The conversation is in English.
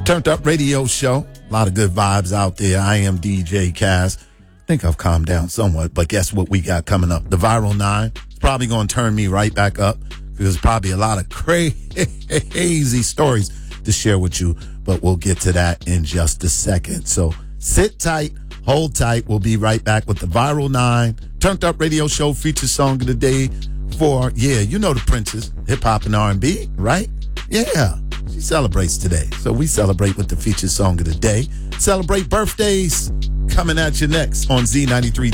Turned Up Radio Show. A lot of good vibes out there. I am DJ Kaz. I think I've calmed down somewhat, but guess what we got coming up? The Viral 9. It's probably going to turn me right back up because there's probably a lot of crazy stories to share with you, but we'll get to that in just a second. So sit tight, hold tight. We'll be right back with the Viral 9. Turned Up Radio Show feature song of the day for, you know the Princess, hip-hop and R&B, right? Yeah. She celebrates today. So we celebrate with the featured song of the day. Celebrate birthdays. Coming at you next on Z93